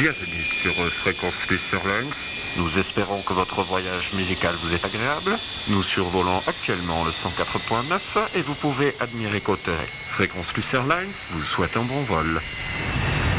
Bienvenue sur Fréquence Plus Airlines. Nous espérons que votre voyage musical vous est agréable. Nous survolons actuellement le 104.9 et vous pouvez admirer Cauterets. Fréquence Plus Airlines vous souhaite un bon vol.